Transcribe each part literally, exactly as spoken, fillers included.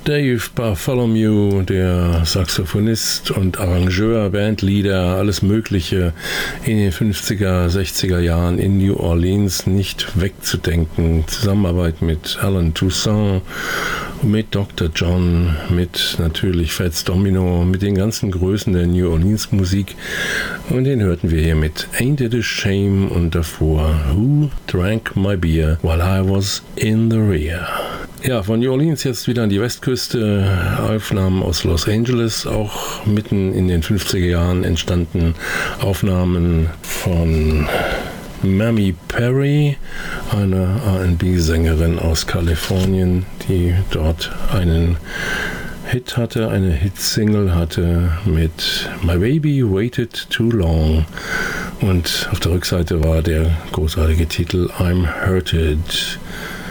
Dave Bartholomew, der Saxophonist und Arrangeur, Bandleader, alles Mögliche in den fünfziger, sechziger Jahren in New Orleans nicht wegzudenken. Zusammenarbeit mit Alan Toussaint, mit Doktor John, mit natürlich Fats Domino, mit den ganzen Größen der New Orleans Musik. Und den hörten wir hier mit Ain't It a Shame und davor Who Drank My Beer While I Was in the Rear. Ja, von New Orleans jetzt wieder an die Westküste. Aufnahmen aus Los Angeles, auch mitten in den fünfziger Jahren entstanden Aufnahmen von Mamie Perry, eine R and B-Sängerin aus Kalifornien, die dort einen Hit hatte, eine Hit-Single hatte mit My Baby Waited Too Long. Und auf der Rückseite war der großartige Titel I'm Hurted.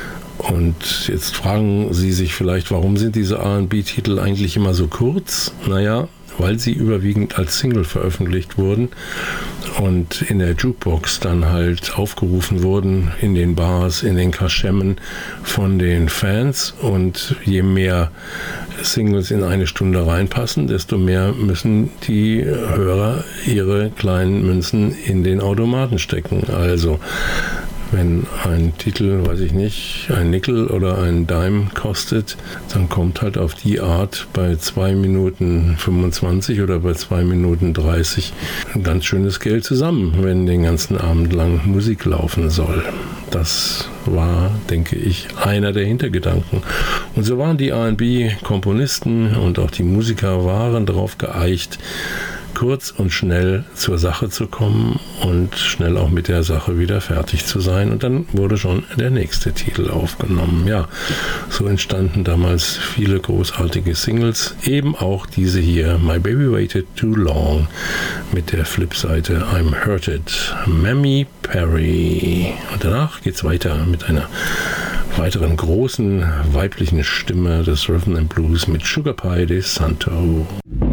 Und jetzt fragen Sie sich vielleicht, warum sind diese R and B-Titel eigentlich immer so kurz? Naja, weil sie überwiegend als Single veröffentlicht wurden und in der Jukebox dann halt aufgerufen wurden, in den Bars, in den Kaschemmen von den Fans. Und je mehr Singles in eine Stunde reinpassen, desto mehr müssen die Hörer ihre kleinen Münzen in den Automaten stecken. Also wenn ein Titel, weiß ich nicht, ein Nickel oder ein Dime kostet, dann kommt halt auf die Art bei zwei Minuten fünfundzwanzig oder bei zwei Minuten dreißig ein ganz schönes Geld zusammen, wenn den ganzen Abend lang Musik laufen soll. Das war, denke ich, einer der Hintergedanken. Und so waren die R and B-Komponisten und auch die Musiker waren darauf geeicht, kurz und schnell zur Sache zu kommen und schnell auch mit der Sache wieder fertig zu sein. Und dann wurde schon der nächste Titel aufgenommen. Ja, so entstanden damals viele großartige Singles. Eben auch diese hier, My Baby Waited Too Long, mit der Flipseite I'm Hurted, Mamie Perry. Und danach geht's weiter mit einer weiteren großen weiblichen Stimme des Rhythm and Blues mit Sugar Pie de Santo.